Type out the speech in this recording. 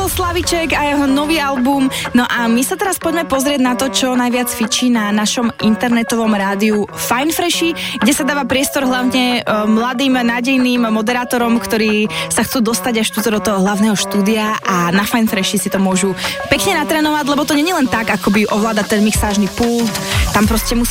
Slaviček a jeho nový album. No a my sa teraz poďme pozrieť na to, čo najviac fičí na našom internetovom rádiu Fine Freshi, kde sa dáva priestor hlavne mladým, nádejným moderátorom, ktorí sa chcú dostať až tuto do toho hlavného štúdia a na Fine Freshi si to môžu pekne natrénovať, lebo to nie je len tak, akoby ovládať ten mixážny pult. Tam proste